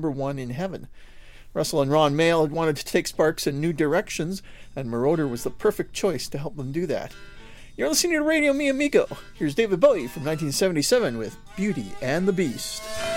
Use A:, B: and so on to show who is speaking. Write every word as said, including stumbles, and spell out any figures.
A: number one in heaven. Russell and Ron Mael had wanted to take Sparks in new directions, and Marauder was the perfect choice to help them do that. You're listening to Radio Mi Amigo. Here's David Bowie from nineteen seventy-seven with Beauty and the Beast.